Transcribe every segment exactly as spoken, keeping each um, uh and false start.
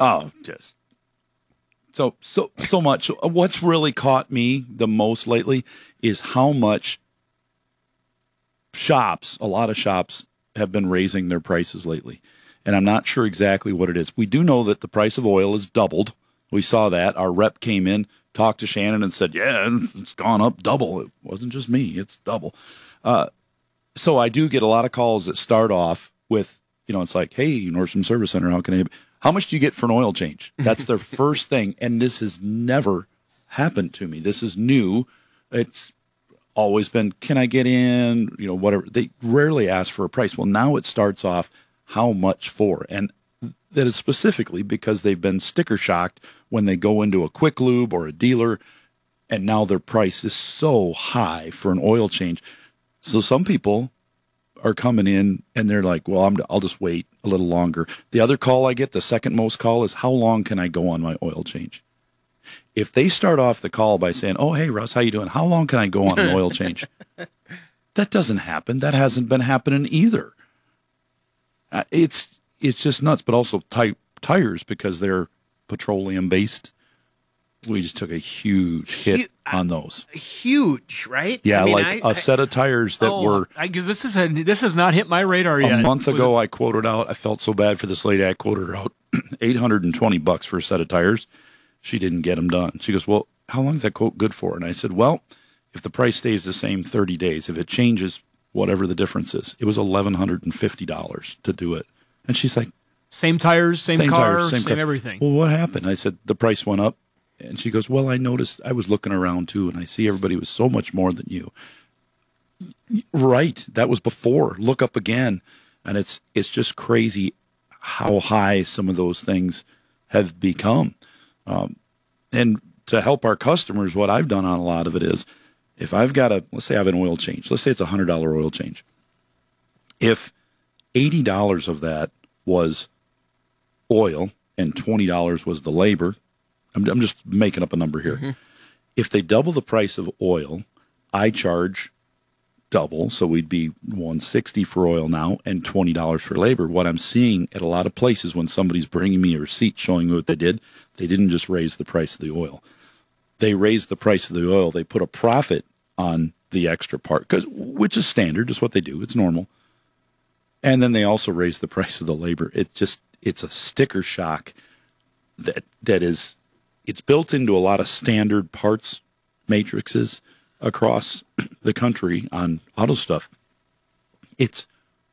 Oh, just so so so much. What's really caught me the most lately is how much shops, a lot of shops, have been raising their prices lately. And I'm not sure exactly what it is. We do know that the price of oil has doubled. We saw that. Our rep came in, talked to Shannon, and said, yeah, it's gone up double. It wasn't just me. It's double. Uh, so I do get a lot of calls that start off with, you know, it's like, hey, Nordstrom Service Center, how can I help you? How much do you get for an oil change? That's their first thing. And this has never happened to me. This is new. It's always been, can I get in? You know, whatever. They rarely ask for a price. Well, now it starts off, how much for? And that is specifically because they've been sticker shocked when they go into a Quick Lube or a dealer, and now their price is so high for an oil change. So some people are coming in and they're like, well, I'm, I'll just wait a little longer. The other call I get, the second most call, is how long can I go on my oil change? If they start off the call by saying, oh, hey, Russ, how you doing? How long can I go on an oil change? That doesn't happen. That hasn't been happening either. Uh, it's it's just nuts, but also ty- tires, because they're petroleum-based. We just took a huge hit Huge, on those. Huge, right? Yeah, I mean, like I, a set of tires that oh, were... I, this, is a, this has not hit my radar yet. A month Was ago, it? I quoted out, I felt so bad for this lady, I quoted her out eight hundred twenty bucks for a set of tires. She didn't get them done. She goes, well, how long is that quote good for? And I said, well, if the price stays the same thirty days, if it changes, whatever the difference is, it was eleven fifty dollars to do it. And she's like, same tires, same, same car, tires, same, same car. everything. Well, what happened? I said, the price went up. And she goes, well, I noticed, I was looking around too, and I see everybody was so much more than you. Right. That was before. Look up again. And it's it's just crazy how high some of those things have become. Um, and to help our customers, what I've done on a lot of it is, if I've got a, let's say I have an oil change, let's say it's a one hundred dollars oil change. If eighty dollars of that was oil and twenty dollars was the labor, I'm, I'm just making up a number here. Mm-hmm. If they double the price of oil, I charge double, so we'd be one hundred sixty dollars for oil now and twenty dollars for labor. What I'm seeing at a lot of places when somebody's bringing me a receipt showing me what they did, they didn't just raise the price of the oil. They raised the price of the oil. They put a profit on the extra part, 'cause, which is standard, just what they do. It's normal. And then they also raised the price of the labor. It just, it's a sticker shock that that is, it's built into a lot of standard parts matrices across the country on auto stuff. It's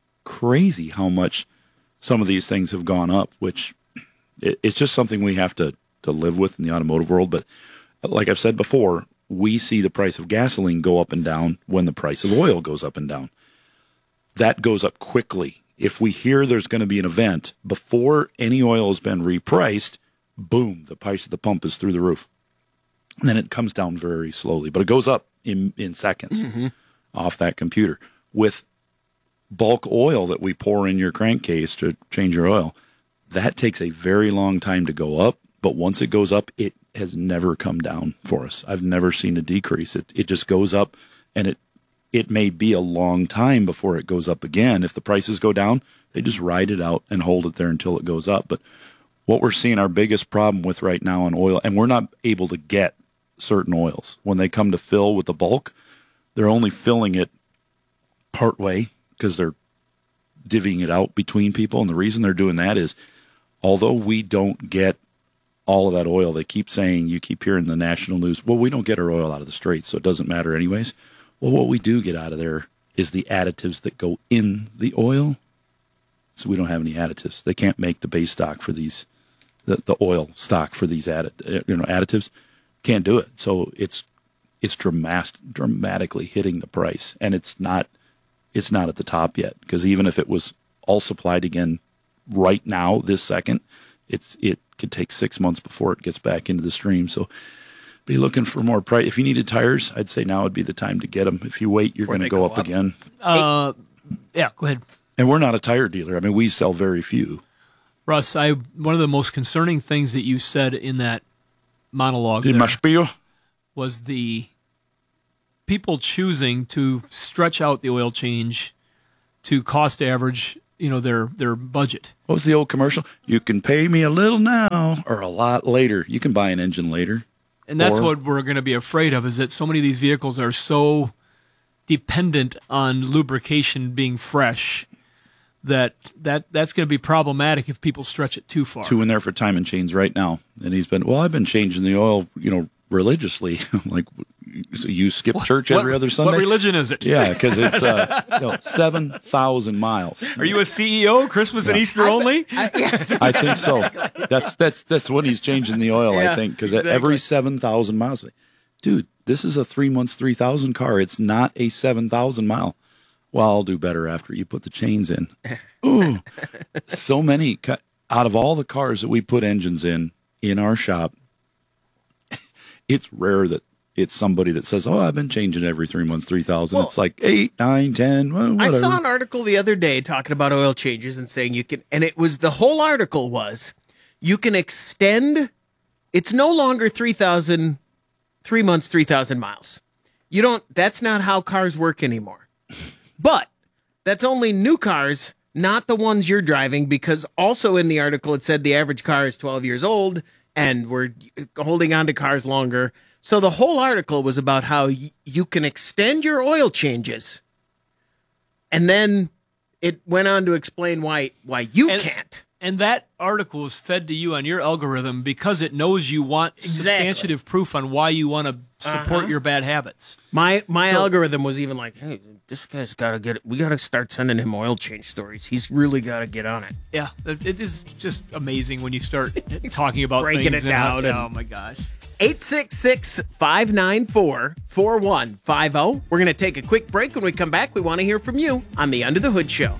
crazy how much some of these things have gone up, which it, it's just something we have to, to live with in the automotive world. But like I've said before, we see the price of gasoline go up and down when the price of oil goes up and down. That goes up quickly. If we hear there's going to be an event, before any oil has been repriced, boom, the price of the pump is through the roof. And then it comes down very slowly, but it goes up in, in seconds mm-hmm. off that computer. With bulk oil that we pour in your crankcase to change your oil, that takes a very long time to go up, but once it goes up, it has never come down for us. I've never seen a decrease. It it just goes up, and it it may be a long time before it goes up again. If the prices go down, they just ride it out and hold it there until it goes up. But what we're seeing our biggest problem with right now on oil, and we're not able to get certain oils. When they come to fill with the bulk, they're only filling it partway because they're divvying it out between people. And the reason they're doing that is, although we don't get all of that oil, they keep saying, you keep hearing the national news, well, we don't get our oil out of the Straits, so it doesn't matter anyways. Well, what we do get out of there is the additives that go in the oil. So we don't have any additives. They can't make the base stock for these, the, the oil stock for these addi- you know, additives. Can't do it. So it's it's dramas- dramatically hitting the price, and it's not it's not at the top yet, because even if it was all supplied again right now, this second, it's it could take six months before it gets back into the stream. So be looking for more price. If you needed tires, I'd say now would be the time to get them. If you wait, you're going to go, go up, up again. Uh, yeah, go ahead. And we're not a tire dealer. I mean, we sell very few. Russ, I one of the most concerning things that you said in that monologue in my spiel was the people choosing to stretch out the oil change to cost average, you know, their their budget. What was the old commercial? You can pay me a little now, now or a lot later. You can buy an engine later. And that's or, what we're going to be afraid of, is that so many of these vehicles are so dependent on lubrication being fresh that, that that's going to be problematic if people stretch it too far. Two in there for timing chains right now. And he's been, well, I've been changing the oil, you know, religiously. I'm like, so you skip what, church every what, other Sunday? What religion is it? Yeah, because it's uh, you know, seven thousand miles. Are you a C E O, Christmas yeah. and Easter I, only? I, yeah. I think so. That's that's that's when he's changing the oil, yeah, I think, because exactly. every seven thousand miles. Dude, this is a three months, three thousand car. It's not a seven thousand mile. Well, I'll do better after you put the chains in. Ooh, so many. Out of all the cars that we put engines in, in our shop, it's rare that it's somebody that says, oh, I've been changing every three months, three thousand. Well, it's like eight, nine, ten, well, whatever. I saw an article the other day talking about oil changes and saying you can, and it was, the whole article was, you can extend, it's no longer three thousand, three months, three thousand miles. You don't, that's not how cars work anymore. But that's only new cars, not the ones you're driving, because also in the article it said the average car is twelve years old and we're holding on to cars longer. So the whole article was about how y- you can extend your oil changes. And then it went on to explain why why you and, can't. And that article is fed to you on your algorithm because it knows you want exactly. substantive proof on why you want to support uh-huh. your bad habits. My my so, algorithm was even like, hey, this guy's got to get it. We got to start sending him oil change stories. He's really got to get on it. Yeah, it is just amazing when you start talking about breaking things it down. And, oh my gosh. eight six six, five nine four, four one five zero. We're going to take a quick break. When we come back, we want to hear from you on the Under the Hood Show.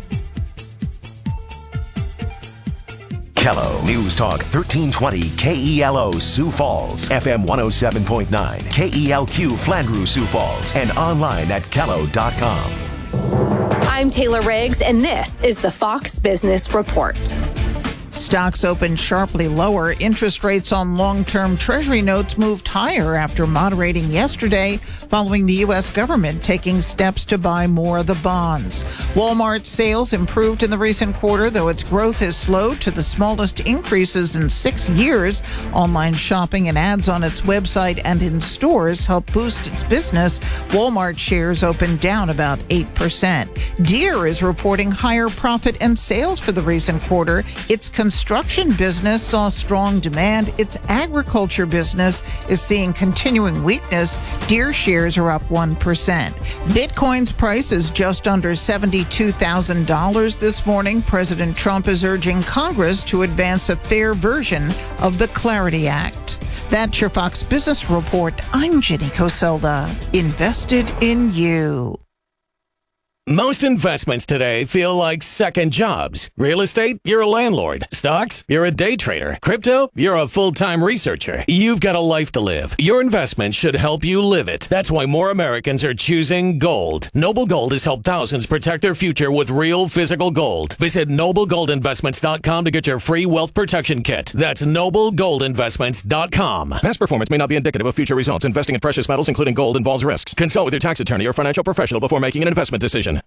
Kello News Talk thirteen twenty K E L O Sioux Falls, F M one oh seven point nine, K E L Q Flandreau Sioux Falls, and online at kello dot com. I'm Taylor Riggs, and this is the Fox Business Report. Stocks opened sharply lower. Interest rates on long-term Treasury notes moved higher after moderating yesterday, following the U S government taking steps to buy more of the bonds. Walmart's sales improved in the recent quarter, though its growth has slowed to the smallest increases in six years. Online shopping and ads on its website and in stores help boost its business. Walmart shares opened down about eight percent. Deere is reporting higher profit and sales for the recent quarter. Its construction business saw strong demand. Its agriculture business is seeing continuing weakness. Deere shares are up one percent. Bitcoin's price is just under seventy-two thousand dollars this morning. President Trump is urging Congress to advance a fair version of the Clarity Act. That's your Fox Business Report. I'm Jenny Coselda. Invested in you. Most investments today feel like second jobs. Real estate, you're a landlord. Stocks, you're a day trader. Crypto, you're a full-time researcher. You've got a life to live. Your investment should help you live it. That's why more Americans are choosing gold. Noble Gold has helped thousands protect their future with real physical gold. Visit noble gold investments dot com to get your free wealth protection kit. That's noble gold investments dot com. Past performance may not be indicative of future results. Investing in precious metals, including gold, involves risks. Consult with your tax attorney or financial professional before making an investment decision.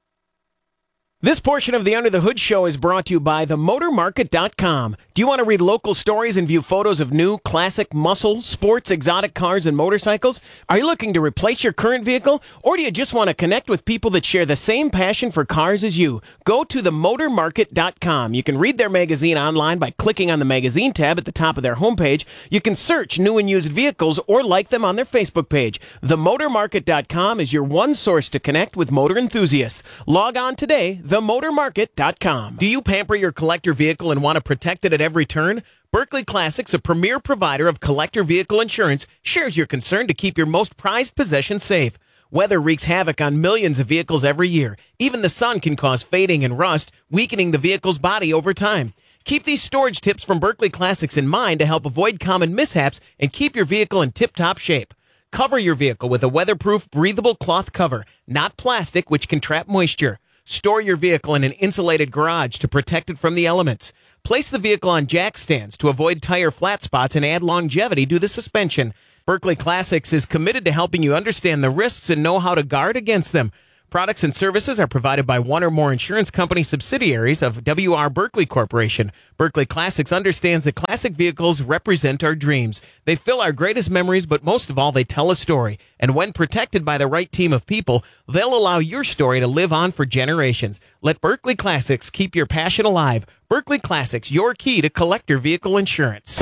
This portion of the Under the Hood Show is brought to you by the motor market dot com. Do you want to read local stories and view photos of new, classic, muscle, sports, exotic cars and motorcycles? Are you looking to replace your current vehicle? Or do you just want to connect with people that share the same passion for cars as you? Go to the motor market dot com. You can read their magazine online by clicking on the magazine tab at the top of their homepage. You can search new and used vehicles or like them on their Facebook page. the motor market dot com is your one source to connect with motor enthusiasts. Log on today, the motor market dot com. Do you pamper your collector vehicle and want to protect it at every turn? Berkeley Classics, a premier provider of collector vehicle insurance, shares your concern to keep your most prized possession safe. Weather wreaks havoc on millions of vehicles every year. Even the sun can cause fading and rust, weakening the vehicle's body over time. Keep these storage tips from Berkeley Classics in mind to help avoid common mishaps and keep your vehicle in tip-top shape. Cover your vehicle with a weatherproof, breathable cloth cover, not plastic, which can trap moisture. Store your vehicle in an insulated garage to protect it from the elements. Place the vehicle on jack stands to avoid tire flat spots and add longevity to the suspension. Berkeley Classics is committed to helping you understand the risks and know how to guard against them. Products and services are provided by one or more insurance company subsidiaries of W R Berkeley Corporation. Berkeley Classics understands that classic vehicles represent our dreams. They fill our greatest memories, but most of all, they tell a story. And when protected by the right team of people, they'll allow your story to live on for generations. Let Berkeley Classics keep your passion alive. Berkeley Classics, your key to collector vehicle insurance.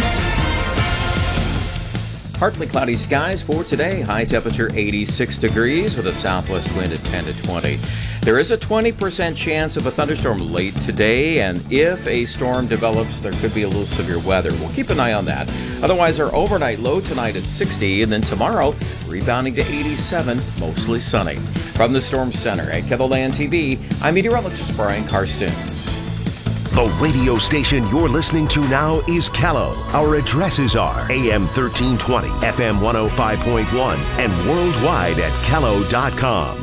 Partly cloudy skies for today. High temperature eighty-six degrees with a southwest wind at ten to twenty. There is a twenty percent chance of a thunderstorm late today, and if a storm develops, there could be a little severe weather. We'll keep an eye on that. Otherwise, our overnight low tonight at sixty, and then tomorrow rebounding to eighty-seven, mostly sunny. From the Storm Center at KELOLAND T V, I'm meteorologist Brian Karstens. The radio station you're listening to now is Kello. Our addresses are A M thirteen twenty, F M one oh five point one, and worldwide at kello dot com.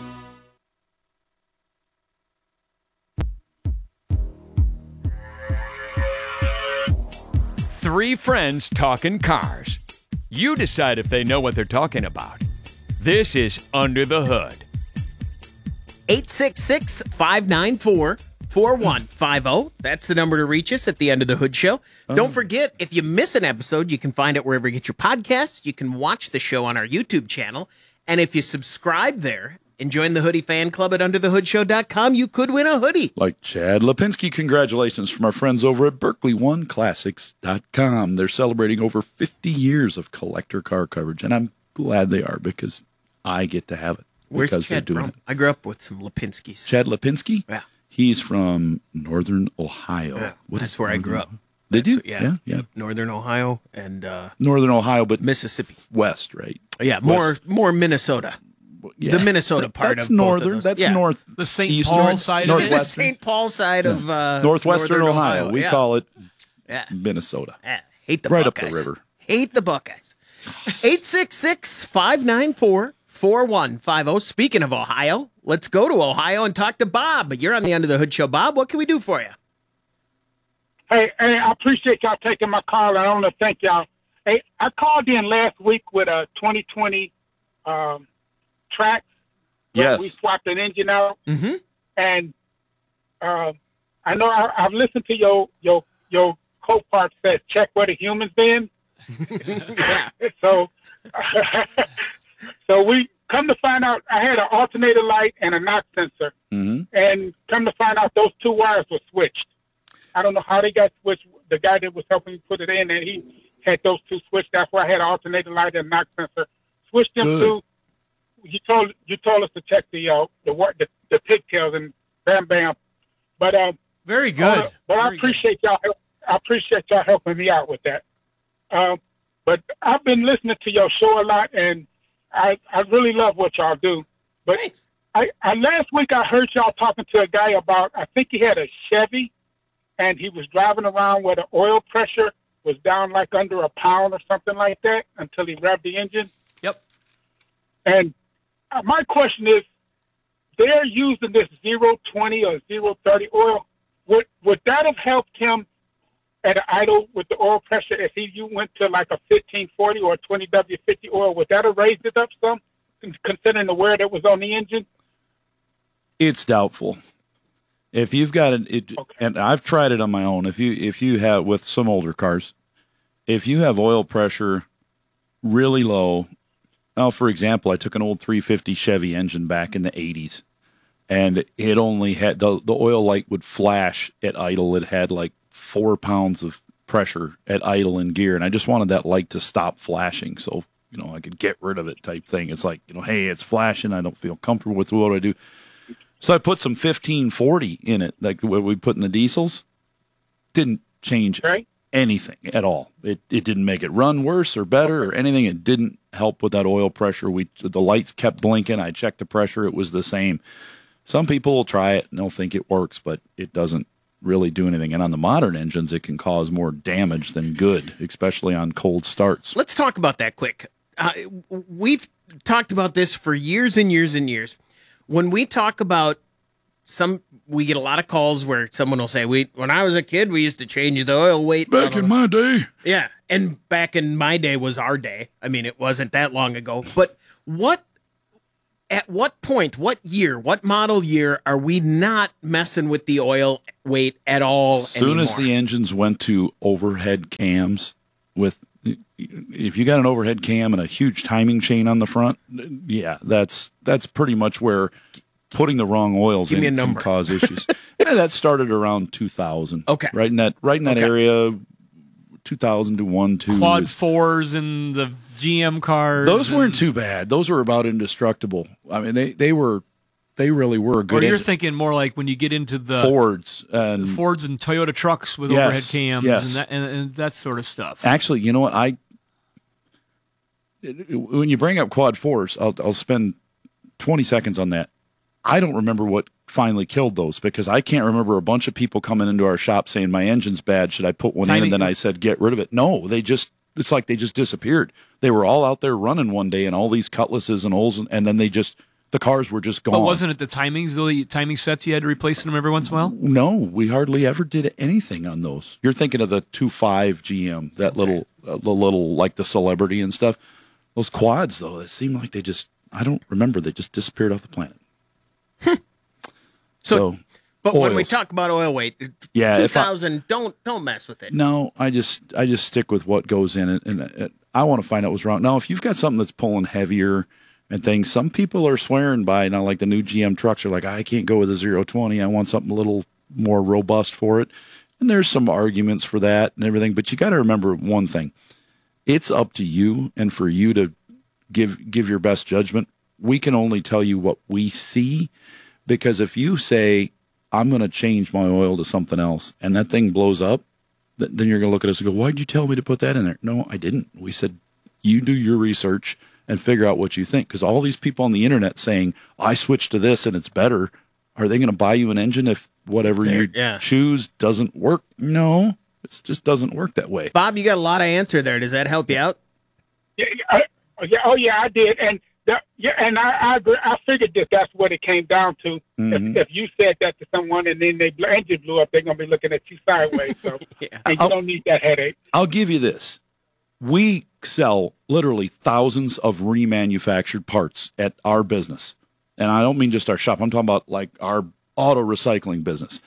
Three friends talking cars. You decide if they know what they're talking about. This is Under the Hood. eight six six, five nine four, four one five zero. That's the number to reach us at the End of the Hood Show. Oh. Don't forget, if you miss an episode, you can find it wherever you get your podcasts. You can watch the show on our YouTube channel. And if you subscribe there and join the Hoodie Fan Club at under the hood show dot com, you could win a hoodie. Like Chad Lipinski, congratulations from our friends over at Berkeley One Classics dot com. They're celebrating over fifty years of collector car coverage, and I'm glad they are because I get to have it. Where's because Chad they're doing from? it. I grew up with some Lipinskis. Chad Lipinski? Yeah. He's from Northern Ohio. Yeah, What that's is where I Northern grew up. Ohio? Did you? Yeah. yeah, yeah. Northern Ohio and uh, Northern Ohio, but Mississippi. West, right? Yeah, more West. more Minnesota. Yeah. The Minnesota That- part that's of both northern. of those. That's Yeah. north. The Saint Eastern, Paul side of it? The Northwestern, Saint Paul side of uh, Northwestern Northern Ohio. We yeah. call it yeah. Minnesota. Yeah. Hate the Right Buckeyes. up the river. Hate the Buckeyes. eight six six, five nine four, four one five zero. Speaking of Ohio, let's go to Ohio and talk to Bob. You're on the Under the Hood Show. Bob, what can we do for you? Hey, hey, I appreciate y'all taking my call. I want to thank y'all. Hey, I called in last week with a twenty twenty um, Trax. Yes. We swapped an engine out, Mm-hmm. and uh, I know I, I've listened to your your your co-part says check where the humans been. so, so we come to find out I had an alternator light and a knock sensor, Mm-hmm. and come to find out those two wires were switched. I don't know how they got switched. The guy that was helping me put it in, and he had those two switched. That's why I had an alternator light and a knock sensor. Switched them Good. to. You told you told us to check the uh, the work the, the pigtails and bam bam, but um. Very good. Uh, but I Very good. appreciate y'all. I appreciate y'all helping me out with that. Um, but I've been listening to your show a lot, and I I really love what y'all do. But Thanks. I, I last week I heard y'all talking to a guy about I think he had a Chevy, and he was driving around where the oil pressure was down like under a pound or something like that until he revved the engine. Yep. And uh, my question is, they're using this zero twenty or zero thirty oil. Would would that have helped him at an idle with the oil pressure if he you went to like a fifteen forty or a twenty W fifty oil? Would that have raised it up some, considering the wear that was on the engine? It's doubtful. If you've got an, it, Okay. and I've tried it on my own. If you if you have with some older cars, if you have oil pressure really low. Now, for example, I took an old three fifty Chevy engine back in the eighties, and it only had the the oil light would flash at idle. It had like four pounds of pressure at idle in gear, and I just wanted that light to stop flashing, so you know I could get rid of it type thing. It's like, you know, hey, it's flashing. I don't feel comfortable with what I do. So I put some fifteen forty in it, like what we put in the diesels. Didn't change Right. anything at all. It it didn't make it run worse or better or anything. It didn't help with that oil pressure. We the lights kept blinking. I checked the pressure. It was the same. Some people will try it and they'll think it works, but it doesn't really do anything. And on the modern engines, it can cause more damage than good, especially on cold starts. Let's talk about that quick. Uh, we've talked about this for years and years and years. When we talk about some, we get a lot of calls where someone will say, "We, when I was a kid, we used to change the oil weight." Back in my day. Yeah, and back in my day was our day. I mean, it wasn't that long ago. But what at what point, what year, what model year are we not messing with the oil weight at all As soon anymore? as the engines went to overhead cams with, if you got an overhead cam and a huge timing chain on the front, yeah, that's that's pretty much where putting the wrong oils Give in me a can number. cause issues. Yeah, that started around two thousand. Okay. Right in that right in that Okay. area, two thousand to one, two. Quad is- fours and the G M cars. Those weren't and- too bad. Those were about indestructible. I mean, they, they were, they really were good. Or you're engine. thinking more like when you get into the Fords and the Fords and Toyota trucks with Yes, overhead cams yes. and, that, and, and that sort of stuff. Actually, you know what? I when you bring up quad fours, I'll I'll spend twenty seconds on that. I don't remember what finally killed those because I can't remember a bunch of people coming into our shop saying my engine's bad. Should I put one in? Timing- And then I said get rid of it. No, they just it's like they just disappeared. They were all out there running one day and all these cutlasses and holes, and, and then they just the cars were just gone. But wasn't it the timings, the timing sets you had to replace them every once in a while? No, we hardly ever did anything on those. You're thinking of the two five G M, that little, uh, the little like the Celebrity and stuff. Those quads, though, it seemed like they just, I don't remember, they just disappeared off the planet. so, But when we oils. talk about oil weight, Yeah, if I- two thousand, don't don't mess with it. No, I just, I just stick with what goes in it, and uh, I want to find out what's wrong. Now, if you've got something that's pulling heavier and things, some people are swearing by now, like the new G M trucks are like, I can't go with a zero twenty. I want something a little more robust for it. And there's some arguments for that and everything, but you got to remember one thing. It's up to you and for you to give give your best judgment. We can only tell you what we see, because if you say, I'm going to change my oil to something else, and that thing blows up, th- then you're going to look at us and go, why'd you tell me to put that in there? No, I didn't. We said, you do your research and figure out what you think, because all these people on the internet saying, I switched to this and it's better, are they going to buy you an engine if whatever There- you yeah. choose doesn't work? No, it just doesn't work that way. Bob, you got a lot of answer there. Does that help you out? Yeah, I, yeah, oh yeah, I did, and that, yeah, and I, I agree. I figured that that's what it came down to. Mhm. If, if you said that to someone and then the engine blew up, they're gonna be looking at you sideways. So Yeah. and you don't need that headache. I'll give you this. We sell literally thousands of remanufactured parts at our business. And I don't mean just our shop. I'm talking about like our auto recycling business.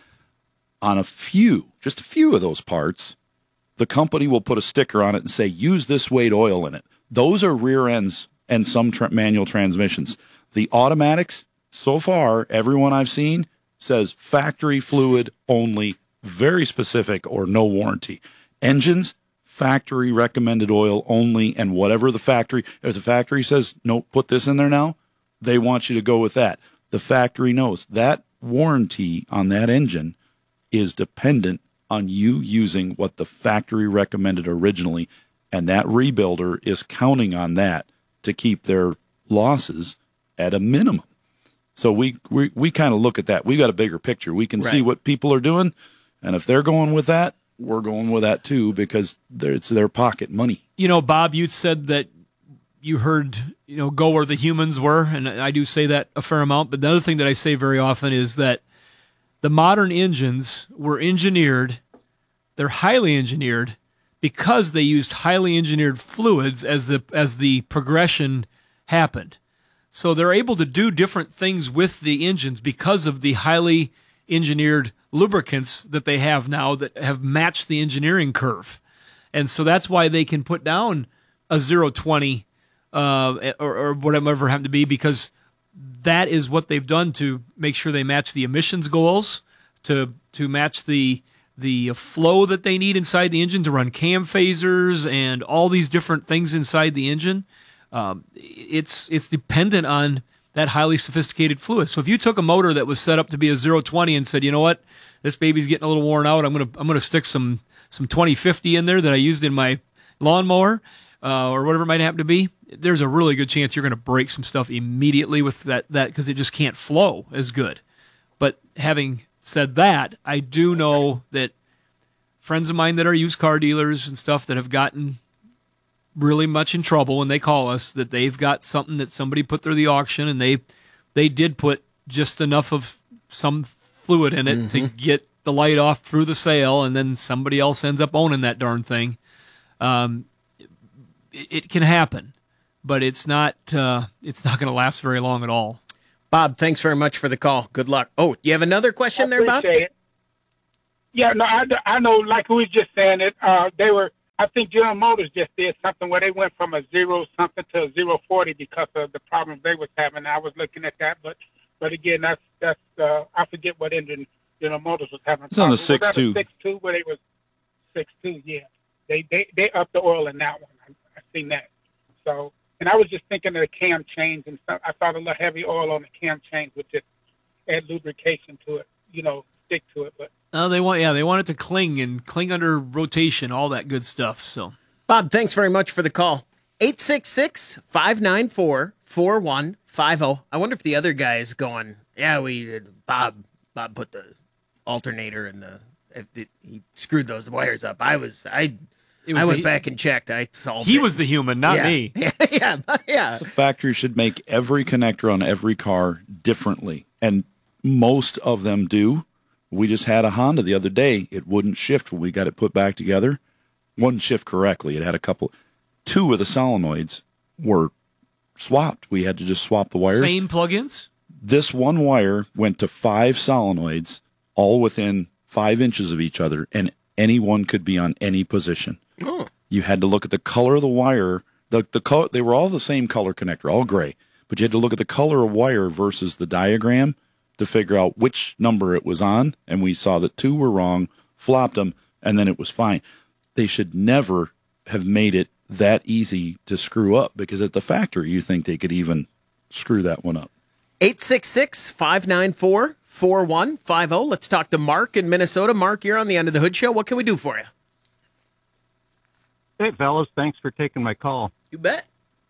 On a few, just a few of those parts, the company will put a sticker on it and say, use this weight oil in it. Those are rear ends and some tra- manual transmissions. The automatics, so far, everyone I've seen says factory fluid only, very specific or no warranty. Engines, factory recommended oil only, and whatever the factory, if the factory says, no, put this in there now, they want you to go with that. The factory knows that warranty on that engine is dependent on you using what the factory recommended originally, and that rebuilder is counting on that to keep their losses at a minimum. So we we, we kind of look at that. We got a bigger picture. We can see Right. what people are doing, and if they're going with that, we're going with that too, because they're- it's their pocket money. You know, Bob, you said that you heard, you know, go where the humans were, and I do say that a fair amount. But the other thing that I say very often is that the modern engines were engineered, they're highly engineered, because they used highly engineered fluids as the as the progression happened. So they're able to do different things with the engines because of the highly engineered lubricants that they have now that have matched the engineering curve. And so that's why they can put down a zero twenty uh, or, or whatever it happened to be, because that is what they've done to make sure they match the emissions goals, to to match the the flow that they need inside the engine to run cam phasers and all these different things inside the engine. Um, it's it's dependent on that highly sophisticated fluid. So if you took a motor that was set up to be a zero twenty and said, you know what, this baby's getting a little worn out, I'm gonna I'm gonna stick some some twenty fifty in there that I used in my lawnmower uh, or whatever it might happen to be, there's a really good chance you're going to break some stuff immediately with that that because it just can't flow as good. But having said that, I do know that friends of mine that are used car dealers and stuff that have gotten really much in trouble when they call us, that they've got something that somebody put through the auction and they they did put just enough of some fluid in it mm-hmm. to get the light off through the sale, and then somebody else ends up owning that darn thing. Um, it, it can happen. but it's not uh, it's not going to last very long at all. Bob, thanks very much for the call. Good luck. Oh, you have another question I there, Bob? appreciate it. Yeah, no, I, I know, like we was just saying it, uh, they were, I think General Motors just did something where they went from a zero something to a zero forty because of the problems they was having. I was looking at that, but but again, that's, that's uh, I forget what engine General Motors was having. It's on the six two. six two, where they was six two, yeah. They, they, they upped the oil in that one. I, I seen that. So, and I was just thinking of the cam change and stuff. I thought a little heavy oil on the cam change would just add lubrication to it, you know, stick to it, but. Oh, they want yeah, they want it to cling and cling under rotation, all that good stuff. So, Bob, thanks very much for the call. eight six six, five nine four, four one five zero. I wonder if the other guy is going, yeah, we Bob Bob put the alternator in the if it, he screwed those wires up. I was I It was I went the- back and checked. I solved he it. was the human, not yeah. me. Yeah, yeah, yeah. The factory should make every connector on every car differently, and most of them do. We just had a Honda the other day. It wouldn't shift when we got it put back together. Wouldn't shift correctly. It had a couple, two of the solenoids were swapped. We had to just swap the wires. Same plugins? This one wire went to five solenoids, all within five inches of each other, and any one could be on any position. Oh. You had to look at the color of the wire. The the color, they were all the same color connector, all gray, but you had to look at the color of wire versus the diagram to figure out which number it was on, and we saw that two were wrong, flopped them, and then it was fine. They should never have made it that easy to screw up, because at the factory you think they could even screw that one up. eight six six, five nine four, four one five zero. Let's talk to Mark in Minnesota. Mark, you're on the End of the Hood Show. What can we do for you? Hey, fellas, thanks for taking my call. You bet.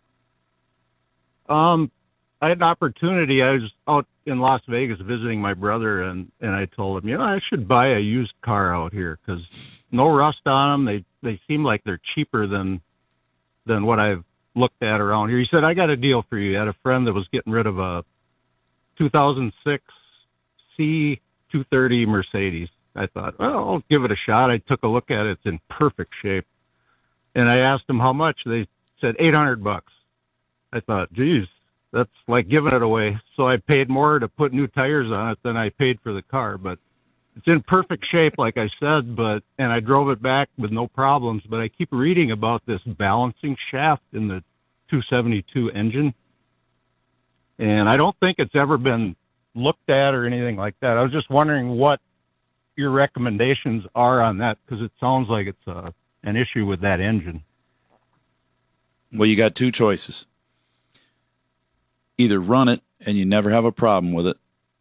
Um, I had an opportunity. I was out in Las Vegas visiting my brother, and, and I told him, you know, I should buy a used car out here because no rust on them. They they seem like they're cheaper than than what I've looked at around here. He said, I got a deal for you. He had a friend that was getting rid of a two thousand six C two thirty Mercedes. I thought, well, I'll give it a shot. I took a look at it. It's in perfect shape. And I asked them how much. They said eight hundred bucks. I thought, geez, that's like giving it away. So I paid more to put new tires on it than I paid for the car. But it's in perfect shape, like I said, but and I drove it back with no problems. But I keep reading about this balancing shaft in the two seventy-two engine. And I don't think it's ever been looked at or anything like that. I was just wondering what your recommendations are on that, because it sounds like it's a, an issue with that engine. Well, you got two choices. Either run it and you never have a problem with it,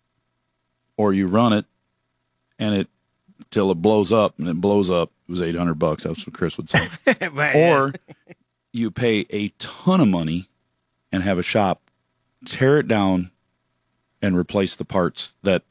or you run it and it till it blows up, and it blows up. It was eight hundred bucks. That's what Chris would say. Or you pay a ton of money and have a shop tear it down and replace the parts that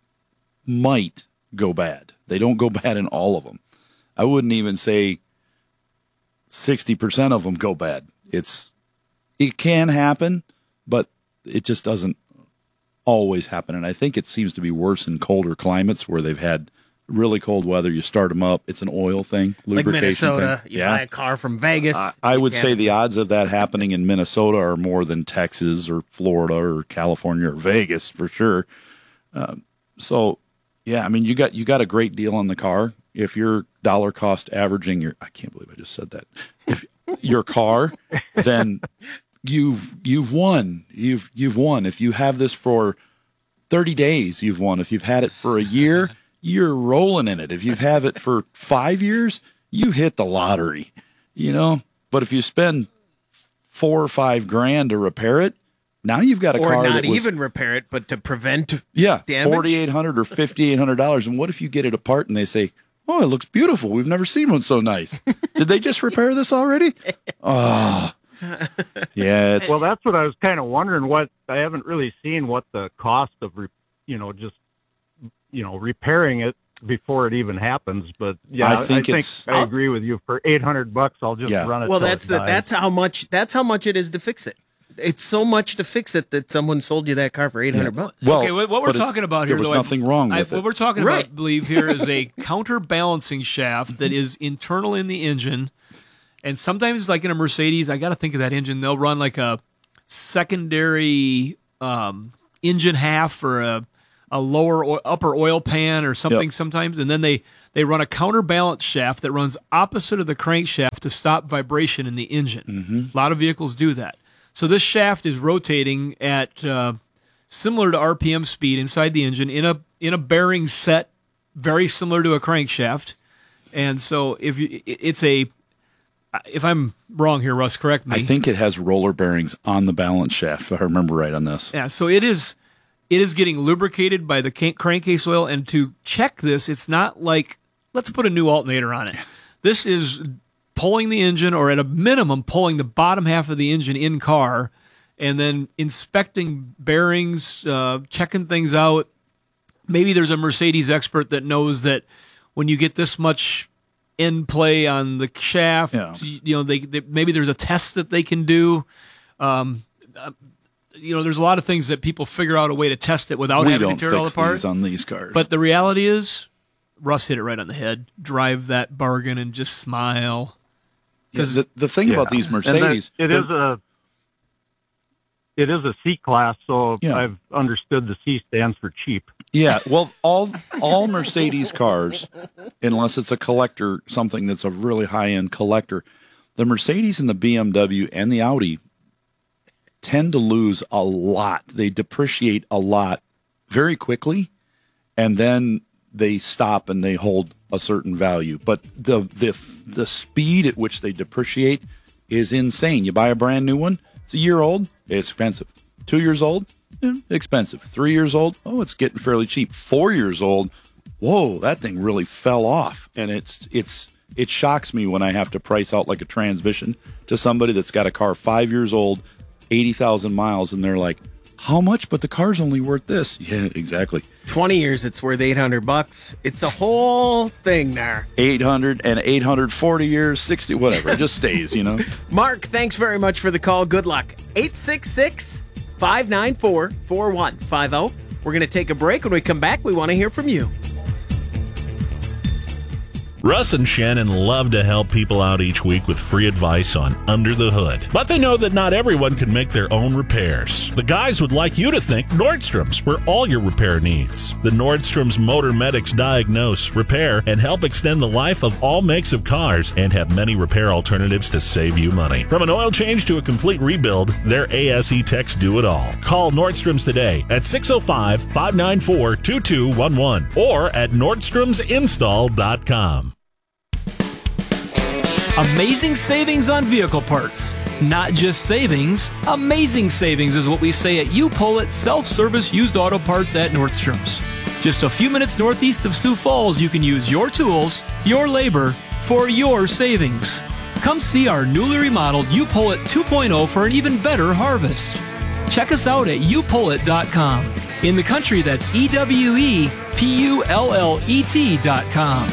might go bad. They don't go bad in all of them. I wouldn't even say sixty percent of them go bad. It's, it can happen, but it just doesn't always happen. And I think it seems to be worse in colder climates where they've had really cold weather. You start them up. It's an oil thing, Like lubrication Minnesota, thing. you buy a car from Vegas. I, I you would can't- say the odds of that happening in Minnesota are more than Texas or Florida or California or Vegas for sure. Um, so, yeah, I mean, you got you got a great deal on the car. If you're dollar cost averaging your, I can't believe I just said that. If your car, then you've you've won. You've you've won. If you have this for thirty days, you've won. If you've had it for a year, you're rolling in it. If you have it for five years, you hit the lottery, you know? But if you spend four or five grand to repair it, now you've got a or car not that was, even repair it, but to prevent yeah, damage. forty-eight hundred dollars or fifty-eight hundred dollars. And what if you get it apart and they say, oh, it looks beautiful. We've never seen one so nice. Did they just repair this already? Oh, yeah. It's, Well, that's what I was kind of wondering. What I haven't really seen what the cost of, re, you know, just you know, repairing it before it even happens. But yeah, I think it's- I agree with you. For eight hundred bucks, I'll just Yeah. run it. Well, till that's it the dies. that's how much that's how much it is to fix it. It's so much to fix it that someone sold you that car for eight hundred bucks. well, okay, what, what we're but it- talking about there here, was though, I- nothing wrong I- with it. What we're talking Right. about, I believe, here is a counterbalancing shaft that is internal in the engine And sometimes, like in a Mercedes, I got to think of that engine. They'll run like a secondary um, engine half or a, a lower or upper oil pan or something yep. sometimes. And then they, they run a counterbalance shaft that runs opposite of the crankshaft to stop vibration in the engine. Mm-hmm. A lot of vehicles do that. So this shaft is rotating at uh, similar to R P M speed inside the engine in a in a bearing set very similar to a crankshaft. And so if you, it's a if I'm wrong here, Russ, correct me. I think it has roller bearings on the balance shaft, if I remember right on this. Yeah, so it is it is getting lubricated by the crankcase oil, and to check this, it's not like let's put a new alternator on it. This is pulling the engine, or at a minimum, pulling the bottom half of the engine in car, and then inspecting bearings, uh, checking things out. Maybe there's a Mercedes expert that knows that when you get this much end play on the shaft, yeah. you know, they, they maybe there's a test that they can do. Um, uh, you know, there's a lot of things that people figure out a way to test it without we having don't to tear it all fix apart. These on these cars. But the reality is, Russ hit it right on the head. Drive that bargain and just smile. Yeah, the, the thing yeah. about these Mercedes, it is a it is a C class, so yeah. I've understood the C stands for cheap. Yeah, well, all all Mercedes cars, unless it's a collector, something that's a really high end collector, the Mercedes and the B M W and the Audi tend to lose a lot. They depreciate a lot very quickly, and then they stop and they hold a certain value. But the the the speed at which they depreciate is insane. You buy a brand new one, it's a year old, it's expensive. Two years old, eh, expensive. Three years old, oh, it's getting fairly cheap. Four years old, whoa, that thing really fell off. And it's it's it shocks me when I have to price out like a transmission to somebody that's got a car five years old, eighty thousand miles, and they're like, how much? But the car's only worth this. Yeah, exactly. twenty years, it's worth eight hundred bucks. It's a whole thing there. eight hundred and eight hundred forty years, sixty, whatever. It just stays, you know. Mark, thanks very much for the call. Good luck. eight six six, five nine four, four one five zero. We're going to take a break. When we come back, we want to hear from you. Russ and Shannon love to help people out each week with free advice on Under the Hood. But they know that not everyone can make their own repairs. The guys would like you to think Nordstrom's for all your repair needs. The Nordstrom's Motor Medics diagnose, repair, and help extend the life of all makes of cars and have many repair alternatives to save you money. From an oil change to a complete rebuild, their A S E techs do it all. Call Nordstrom's today at six oh five, five nine four, two two one one or at Nordstrom's install dot com. Amazing savings on vehicle parts. Not just savings, amazing savings is what we say at U-Pull-It Self-Service Used Auto Parts at Nordstrom's. Just a few minutes northeast of Sioux Falls, you can use your tools, your labor, for your savings. Come see our newly remodeled U-Pull-It two point oh for an even better harvest. Check us out at U Pull It dot com. In the country, that's E W E P U L L E T dot com.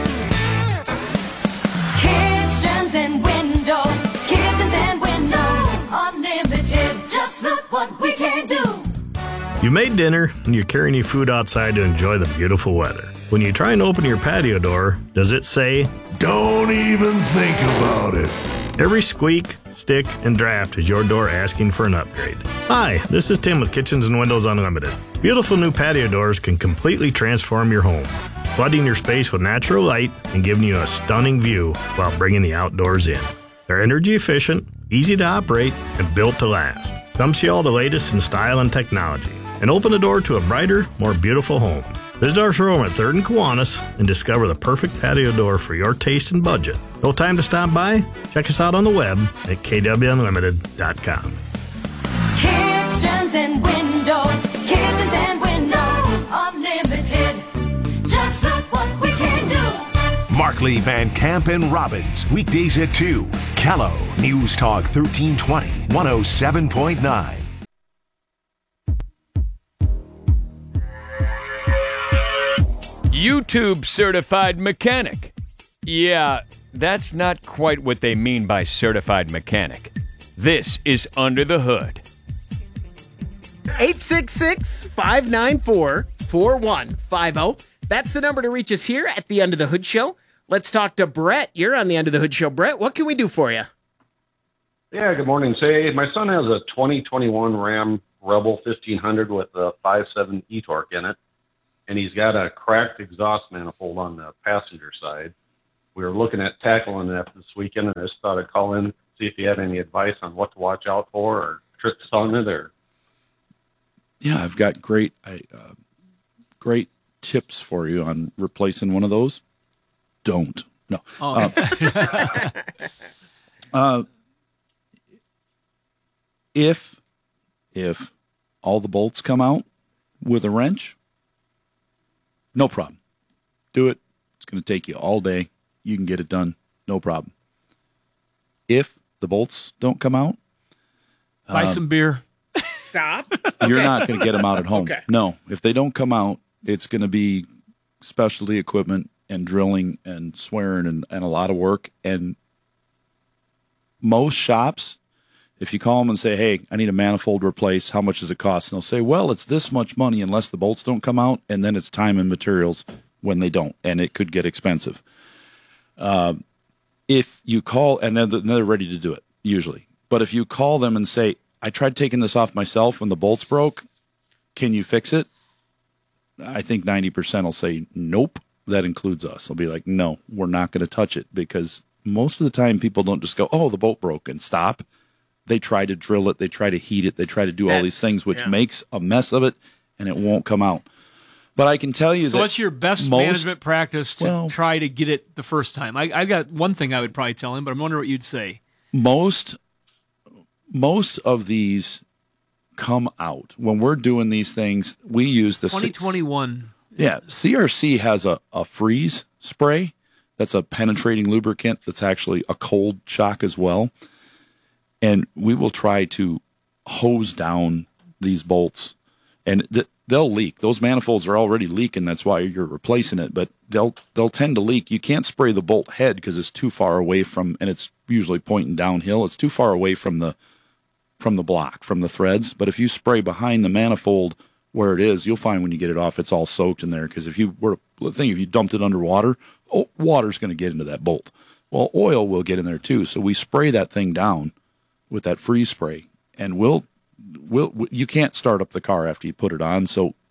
And windows, kitchens and windows, unlimited, just look what we can do. You made dinner and you're carrying your food outside to enjoy the beautiful weather. When you try and open your patio door, does it say, "Don't even think about it"? Every squeak, stick, and draft is your door asking for an upgrade. Hi, this is Tim with Kitchens and Windows Unlimited. Beautiful new patio doors can completely transform your home, flooding your space with natural light and giving you a stunning view while bringing the outdoors in. They're energy efficient, easy to operate, and built to last. Come see all the latest in style and technology, and open the door to a brighter, more beautiful home. Visit our showroom at third and Kiwanis and discover the perfect patio door for your taste and budget. No time to stop by? Check us out on the web at K W Unlimited dot com. Kitchens and windows, kitchens and windows, unlimited. Just look what we can do. Markley, Van Camp, and Robbins. Weekdays at two. Callow. News Talk thirteen twenty, one oh seven point nine. YouTube certified mechanic. Yeah, that's not quite what they mean by certified mechanic. This is Under the Hood. eight six six, five nine four, four one five zero. That's the number to reach us here at the Under the Hood Show. Let's talk to Brett. You're on the Under the Hood Show. Brett, what can we do for you? Yeah, good morning. Say, my son has a twenty twenty-one Ram Rebel fifteen hundred with a five point seven e-torque in it, and he's got a cracked exhaust manifold on the passenger side. We were looking at tackling that this weekend, and I just thought I'd call in, see if you had any advice on what to watch out for or tricks on it. Or Yeah, I've got great, I, uh, great tips for you on replacing one of those. Don't. No. Oh. Uh, uh, if, if all the bolts come out with a wrench, no problem. Do it. It's going to take you all day. You can get it done. No problem. If the bolts don't come out, Buy um, some beer. Stop. You're not going to get them out at home. Okay. No, if they don't come out, it's going to be specialty equipment and drilling and swearing and, and a lot of work. And most shops, if you call them and say, hey, I need a manifold replaced, how much does it cost? And they'll say, well, it's this much money unless the bolts don't come out, and then it's time and materials when they don't, and it could get expensive. Uh, if you call, and then they're ready to do it, usually. But if you call them and say, I tried taking this off myself when the bolts broke, can you fix it? I think ninety percent will say, nope, that includes us. They'll be like, no, we're not going to touch it, because most of the time people don't just go, oh, the bolt broke and stop. They try to drill it, they try to heat it, they try to do all these things, which yeah. makes a mess of it, and it won't come out. But I can tell you So that what's your best most, management practice to well, try to get it the first time? I, I've got one thing I would probably tell him, but I'm wondering what you'd say. Most most of these come out. When we're doing these things, we use the twenty twenty-one. Yeah, C R C has a, a freeze spray that's a penetrating lubricant that's actually a cold shock as well. And we will try to hose down these bolts. And th- they'll leak. Those manifolds are already leaking. That's why you're replacing it. But they'll they'll tend to leak. You can't spray the bolt head because it's too far away from, and it's usually pointing downhill. It's too far away from the from the block, from the threads. But if you spray behind the manifold where it is, you'll find when you get it off, it's all soaked in there. Because if you were, the thing, if you dumped it underwater, oh, water's going to get into that bolt. Well, oil will get in there too. So we spray that thing down with that freeze spray, and we'll, we'll, you can't start up the car after you put it on. So